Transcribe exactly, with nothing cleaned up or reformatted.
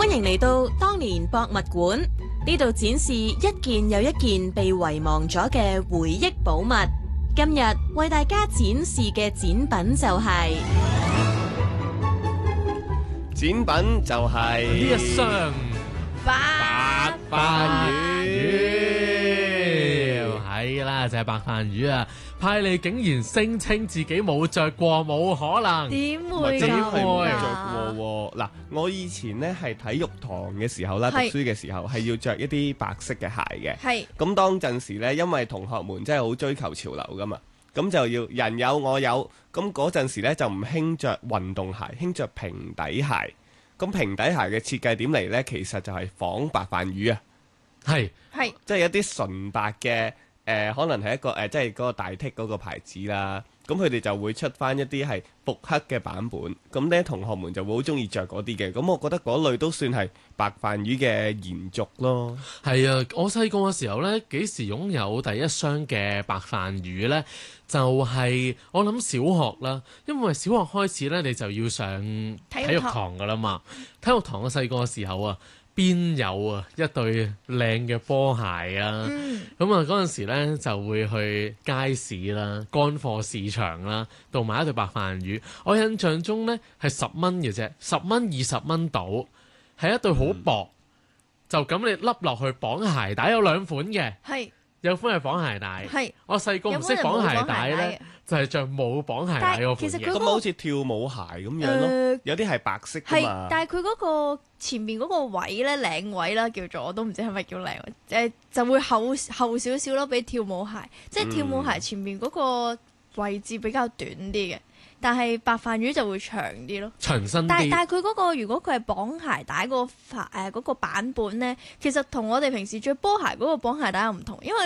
歡迎嚟到當年博物館，呢度展示一件又一件被遺忘咗嘅回憶寶物。今日為大家展示嘅展品就係、 展品就係呢一箱白飯魚，係啦，就係白飯魚啊！派利竟然聲稱自己冇着過，冇可能。 點會真㗎？ 係冇着過喎。嗱，我以前呢係體育堂嘅時候啦，讀係書嘅時候係要着一啲白色嘅鞋嘅。 係咁當陣時呢，因為同學們真係好追求潮流噶嘛，咁就要人有我有。咁嗰陣時呢就唔興着運動鞋，興着平底鞋。咁平底鞋嘅設計點嚟呢？其實就係仿白飯魚啊， 係係即係一啲純白嘅。誒、呃、可能係一個誒、呃，即係嗰個大剔嗰個牌子啦。咁佢哋就會出翻一啲係復刻嘅版本。咁呢同學們就會好中意着嗰啲嘅。咁我覺得嗰類都算係白飯魚嘅延續咯。 係啊！我細個嘅時候呢，幾時擁有第一箱嘅白飯魚呢？就係、是、我諗小學啦，因為小學開始呢，你就要上體育堂噶啦嘛。體育堂我細個嘅時候啊，邊有啊一對靚嘅波鞋啊！咁啊嗰陣時咧就會去街市啦、乾貨市場啦，度買一對白飯魚。我印象中咧係十蚊嘅啫，十蚊二十蚊到，係一對好薄，嗯、就咁你笠落去綁鞋帶，有兩款嘅。 係有款係綁鞋帶， 係我細個唔識綁鞋帶咧，就係着冇綁鞋帶嗰款嘅。 咁好似跳舞鞋咁樣咯，呃、有啲係白色㗎嘛。 係，但係佢嗰個前面嗰個位咧，領位啦叫做，我都唔知係咪叫領位，誒就會厚厚少少咯，比跳舞鞋，即係跳舞鞋前面嗰個位置比較短啲嘅。但係白飯魚就會長啲咯， 長身啲。 但係但係佢嗰個如果佢係綁鞋帶個誒嗰個版本咧，其實同我哋平時着波鞋嗰個綁鞋帶又唔同，因為